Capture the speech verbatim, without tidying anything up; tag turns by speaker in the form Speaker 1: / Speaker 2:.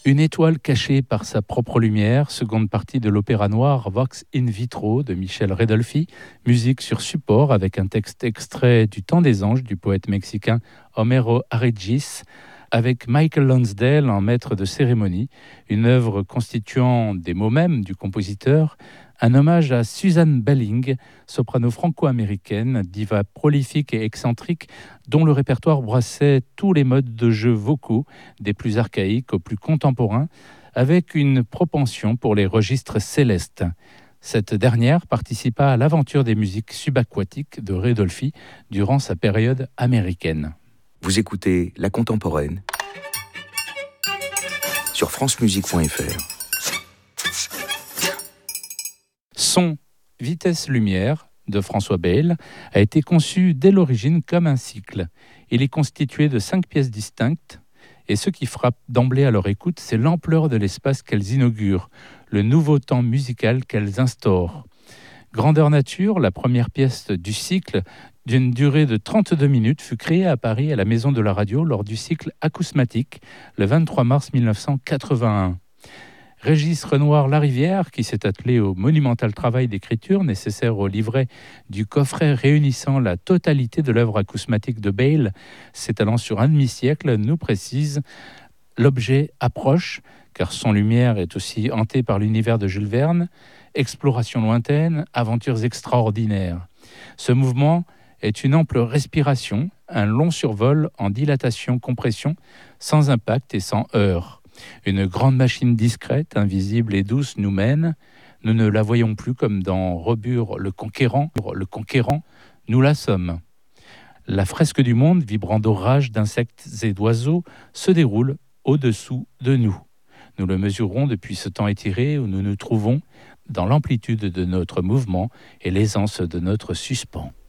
Speaker 1: Une étoile cachée par sa propre lumière, seconde partie de l'opéra noir Vox in vitro de Michel Redolfi, musique sur support avec un texte extrait du Temps des anges du poète mexicain Homero Arregis, avec Michael Lonsdale en maître de cérémonie, une œuvre constituant des mots mêmes du compositeur, un hommage à Suzanne Belling, soprano franco-américaine, diva prolifique et excentrique, dont le répertoire brassait tous les modes de jeu vocaux, des plus archaïques aux plus contemporains, avec une propension pour les registres célestes. Cette dernière participa à l'aventure des musiques subaquatiques de Redolfi durant sa période américaine.
Speaker 2: Vous écoutez La Contemporaine sur france musique point f r.
Speaker 1: Son Vitesse-Lumière de François Bayle a été conçu dès l'origine comme un cycle. Il est constitué de cinq pièces distinctes et ce qui frappe d'emblée à leur écoute, c'est l'ampleur de l'espace qu'elles inaugurent, le nouveau temps musical qu'elles instaurent. Grandeur nature, la première pièce du cycle, d'une durée de trente-deux minutes, fut créée à Paris à la Maison de la Radio lors du cycle Acousmatique le vingt-trois mars mille neuf cent quatre-vingt-un. Régis Renoir-Larivière, qui s'est attelé au monumental travail d'écriture nécessaire au livret du coffret réunissant la totalité de l'œuvre acousmatique de Bayle, s'étalant sur un demi-siècle, nous précise « L'objet approche, car son lumière est aussi hantée par l'univers de Jules Verne, exploration lointaine, aventures extraordinaires. Ce mouvement est une ample respiration, un long survol en dilatation-compression, sans impact et sans heurts. Une grande machine discrète, invisible et douce nous mène. Nous ne la voyons plus comme dans Rebure le Conquérant. Le Conquérant, nous la sommes. La fresque du monde, vibrant d'orage, d'insectes et d'oiseaux, se déroule au-dessous de nous. Nous le mesurons depuis ce temps étiré où nous nous trouvons dans l'amplitude de notre mouvement et l'aisance de notre suspens.